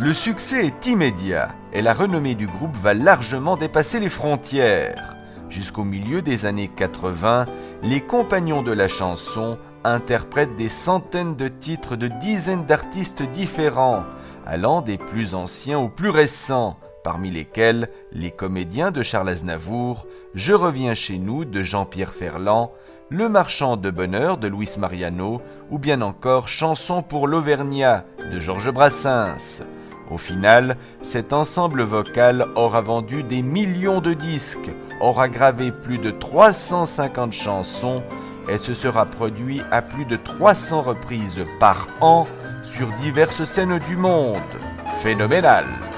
Le succès est immédiat et la renommée du groupe va largement dépasser les frontières. Jusqu'au milieu des années 80, les Compagnons de la chanson interprètent des centaines de titres de dizaines d'artistes différents, allant des plus anciens aux plus récents, parmi lesquels Les Comédiens de Charles Aznavour, Je reviens chez nous de Jean-Pierre Ferland, Le Marchand de bonheur de Luis Mariano ou bien encore Chanson pour l'Auvergnat de Georges Brassens. Au final, cet ensemble vocal aura vendu des millions de disques, aura gravé plus de 350 chansons et se sera produit à plus de 300 reprises par an sur diverses scènes du monde. Phénoménal!